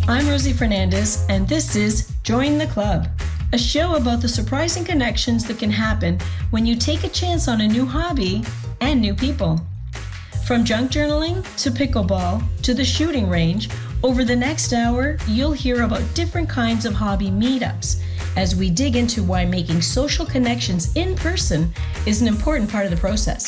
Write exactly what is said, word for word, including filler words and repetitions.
I'm Rosie Fernandez, and this is Join the Club, a show about the surprising connections that can happen when you take a chance on a new hobby and new people. From junk journaling to pickleball to the shooting range, over the next hour, you'll hear about different kinds of hobby meetups as we dig into why making social connections in person is an important part of the process.